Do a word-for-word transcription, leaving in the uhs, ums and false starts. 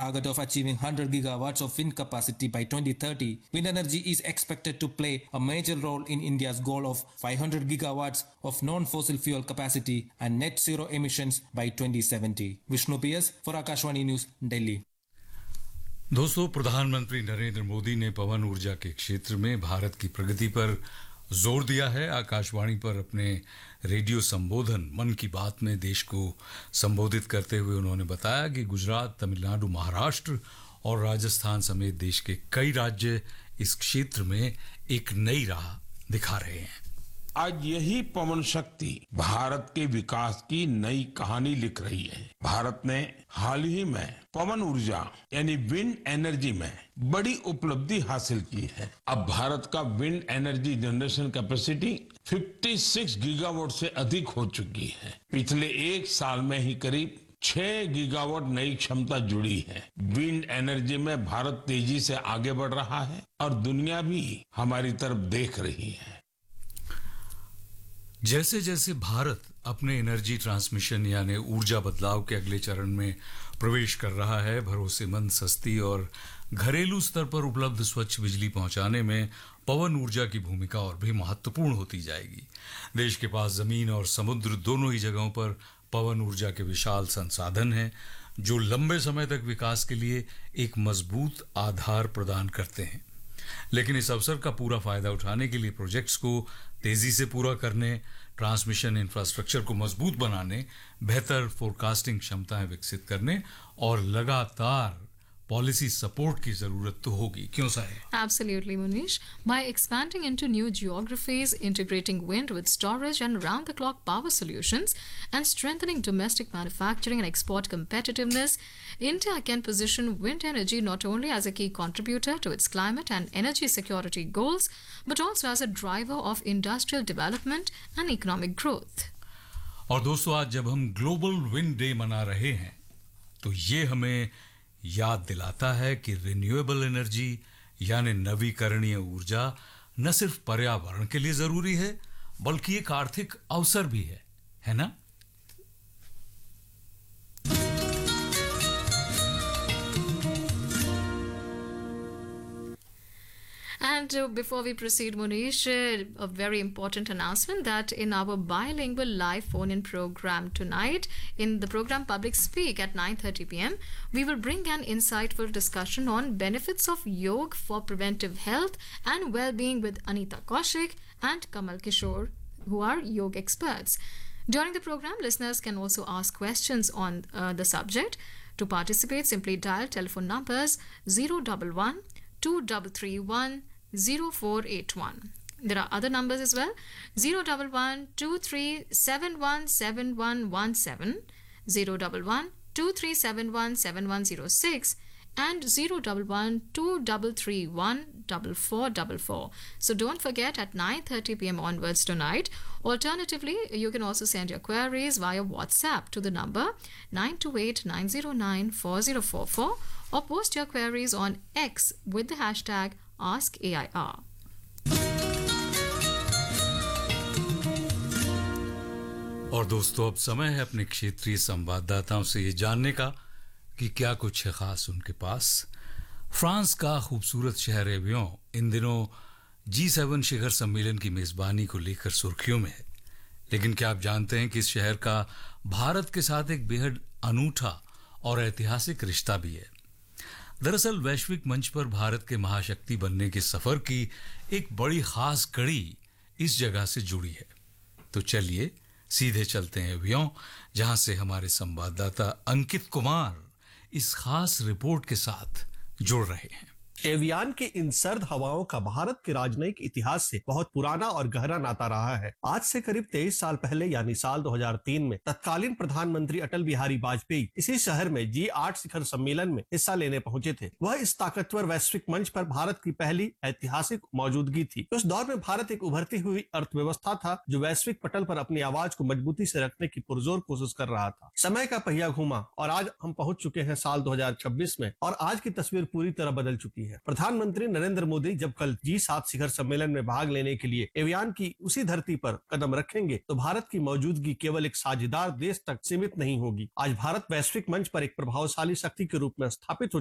target of achieving one hundred gigawatts of wind capacity by twenty thirty, wind energy is expected to play a major role in India's goal of five hundred gigawatts of non-fossil fuel capacity and net zero emissions by twenty seventy. Vishnu P S for Akashvani News, Delhi. दोस्तों, प्रधानमंत्री नरेंद्र मोदी ने पवन ऊर्जा के क्षेत्र में भारत की प्रगति पर जोर दिया है। आकाशवाणी पर अपने रेडियो संबोधन मन की बात में देश को संबोधित करते हुए उन्होंने बताया कि गुजरात, तमिलनाडु, महाराष्ट्र और राजस्थान समेत देश के कई राज्य इस क्षेत्र में एक नई राह दिखा रहे हैं। आज यही पवन शक्ति भारत के विकास की नई कहानी लिख रही है। भारत ने हाल ही में पवन ऊर्जा यानी विंड एनर्जी में बड़ी उपलब्धि हासिल की है। अब भारत का विंड एनर्जी जनरेशन कैपेसिटी छप्पन गीगावाट से अधिक हो चुकी है। पिछले एक साल में ही करीब छह गीगावाट नई क्षमता जुड़ी है। विंड एनर्जी में भारत तेजी से आगे बढ़ रहा है और दुनिया भी हमारी तरफ देख रही है। जैसे जैसे भारत अपने एनर्जी ट्रांसमिशन यानी ऊर्जा बदलाव के अगले चरण में प्रवेश कर रहा है, भरोसेमंद, सस्ती और घरेलू स्तर पर उपलब्ध स्वच्छ बिजली पहुंचाने में पवन ऊर्जा की भूमिका और भी महत्वपूर्ण होती जाएगी। देश के पास जमीन और समुद्र दोनों ही जगहों पर पवन ऊर्जा के विशाल संसाधन हैं, जो लंबे समय तक विकास के लिए एक मजबूत आधार प्रदान करते हैं। लेकिन इस अवसर का पूरा फायदा उठाने के लिए प्रोजेक्ट्स को तेजी से पूरा करने, ट्रांसमिशन इंफ्रास्ट्रक्चर को मजबूत बनाने, बेहतर फोरकास्टिंग क्षमताएं विकसित करने और लगातार पॉलिसी सपोर्ट की जरूरत तो होगी। क्यों साहेब? Absolutely, Munish. By expanding into new geographies, integrating wind with storage and round-the-clock power solutions, and strengthening domestic manufacturing and export competitiveness, India can position wind energy not only as a key contributor to its climate and energy security goals, but also as a driver of industrial development and economic growth. और दोस्तों, आज जब हम global wind day मना रहे हैं, तो ये हमें याद दिलाता है कि रिन्यूएबल एनर्जी यानी नवीकरणीय ऊर्जा न सिर्फ पर्यावरण के लिए जरूरी है, बल्कि एक आर्थिक अवसर भी है, है ना? And uh, before we proceed, Munish, uh, a very important announcement that in our bilingual live phone-in program tonight, in the program Public Speak at nine thirty p.m., we will bring an insightful discussion on benefits of yoga for preventive health and well-being with Anita Kaushik and Kamal Kishore, who are yoga experts. During the program, listeners can also ask questions on uh, the subject. To participate, simply dial telephone numbers zero one one two three three one zero four eight one. There are other numbers as well: zero one one two three seven one seven one one seven, zero one one two three seven one seven one zero six, and zero one one two three three one four four four four. So don't forget, at nine thirty p.m. onwards tonight. Alternatively, you can also send your queries via WhatsApp to the number nine two eight nine zero nine four zero four four or post your queries on X with the hashtag Ask A I R. और दोस्तों, अब समय है अपने क्षेत्रीय संवाददाताओं से ये जानने का कि क्या कुछ है खास उनके पास। फ्रांस का खूबसूरत शहर एवियन इन दिनों जी सेवन शिखर सम्मेलन की मेजबानी को लेकर सुर्खियों में है। लेकिन क्या आप जानते हैं कि इस शहर का भारत के साथ एक बेहद अनूठा और ऐतिहासिक रिश्ता भी है। दरअसल वैश्विक मंच पर भारत के महाशक्ति बनने के सफर की एक बड़ी खास कड़ी इस जगह से जुड़ी है। तो चलिए सीधे चलते हैं एवियन, जहां से हमारे संवाददाता अंकित कुमार इस खास रिपोर्ट के साथ जुड़ रहे हैं। एवियन के इन सर्द हवाओं का भारत के राजनयिक इतिहास से बहुत पुराना और गहरा नाता रहा है। आज से करीब तेईस साल पहले यानी साल दो हज़ार तीन में तत्कालीन प्रधानमंत्री अटल बिहारी वाजपेयी इसी शहर में जी आठ शिखर सम्मेलन में हिस्सा लेने पहुंचे थे। वह इस ताकतवर वैश्विक मंच पर भारत की पहली ऐतिहासिक मौजूदगी थी। उस दौर में भारत एक उभरती हुई अर्थव्यवस्था था, जो वैश्विक पटल पर अपनी आवाज को मजबूती से रखने की पुरजोर कोशिश कर रहा था। समय का पहिया घूमा और आज हम पहुंच चुके हैं साल दो हज़ार छब्बीस में, और आज की तस्वीर पूरी तरह बदल चुकी है। प्रधानमंत्री नरेंद्र मोदी जब कल जी सात शिखर सम्मेलन में भाग लेने के लिए एवियन की उसी धरती पर कदम रखेंगे, तो भारत की मौजूदगी केवल एक साझेदार देश तक सीमित नहीं होगी। आज भारत वैश्विक मंच पर एक प्रभावशाली शक्ति के रूप में स्थापित हो